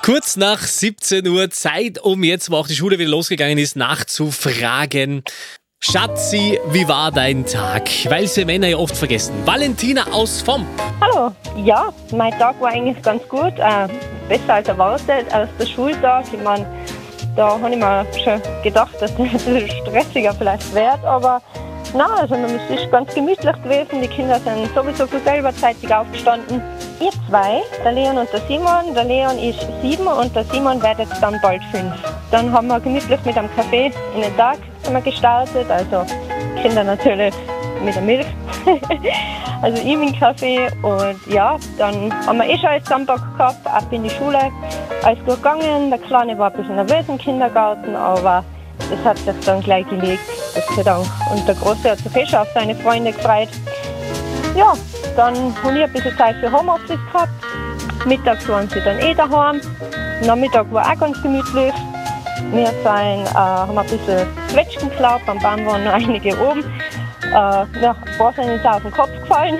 Kurz nach 17 Uhr, Zeit, um jetzt, wo auch die Schule wieder losgegangen ist, nachzufragen. Schatzi, wie war dein Tag? Weil sie Männer ja oft vergessen. Valentina aus Vom. Hallo, ja, mein Tag war eigentlich ganz gut. Besser als erwartet, als der Schultag. Ich meine, da habe ich mir schon gedacht, dass es ein bisschen stressiger vielleicht wird, aber nein, also es ist ganz gemütlich gewesen. Die Kinder sind sowieso von selber zeitig aufgestanden. Ihr zwei, der Leon und der Simon. Der Leon ist 7 und der Simon wird jetzt dann bald 5. Dann haben wir gemütlich mit einem Kaffee in den Tag gestartet. Also Kinder natürlich mit der Milch. Also ihm einen Kaffee. Und ja, dann haben wir schon alles zusammengepackt gehabt, ab in die Schule. Alles gut gegangen. Der Kleine war ein bisschen nervös im Kindergarten, aber das hat sich dann gleich gelegt, Gott sei Dank. Und der Große hat sich schon auf seine Freunde gefreut. Ja, dann habe ich ein bisschen Zeit für Homeoffice gehabt. Mittags waren sie dann daheim. Nachmittag war auch ganz gemütlich. Wir haben ein bisschen Zwetschgen geklaut, am Baum waren noch einige oben. Ein paar sind uns auf den Kopf gefallen.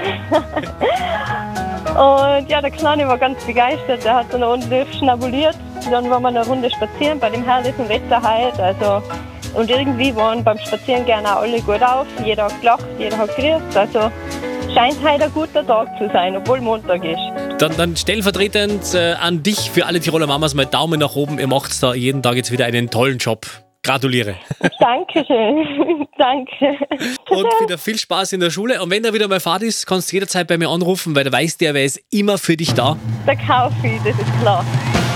Und ja, der Kleine war ganz begeistert, der hat dann ordentlich schnabuliert. Dann waren wir eine Runde spazieren bei dem herrlichen Wetter heute. Also, und irgendwie waren beim Spazieren gerne auch alle gut auf. Jeder hat gelacht, jeder hat grüßt. Also scheint heute ein guter Tag zu sein, obwohl Montag ist. Dann stellvertretend an dich für alle Tiroler Mamas mal Daumen nach oben. Ihr macht da jeden Tag jetzt wieder einen tollen Job. Gratuliere. Dankeschön. Danke. Und wieder viel Spaß in der Schule. Und wenn da wieder mal Fahrt ist, kannst du jederzeit bei mir anrufen, weil du weißt ja, wer ist immer für dich da. Der Kaufi, das ist klar.